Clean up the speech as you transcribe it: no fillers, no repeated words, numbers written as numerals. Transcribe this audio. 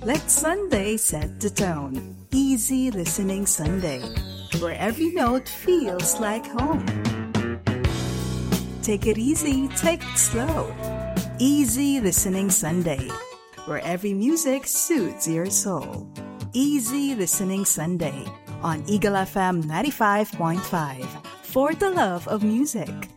Let Sunday set the tone. Easy listening Sunday, where every note feels like home. Take it easy, take it slow. Easy listening Sunday, where every music suits your soul. Easy listening Sunday on Eagle FM 95.5 for the love of music.